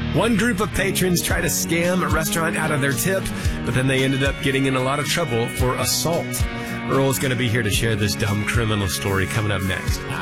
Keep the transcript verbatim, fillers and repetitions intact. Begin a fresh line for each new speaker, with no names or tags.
One group of patrons tried to scam a restaurant out of their tip, but then they ended up getting in a lot of trouble for assault. Earl is going to be here to share this dumb criminal story coming up next.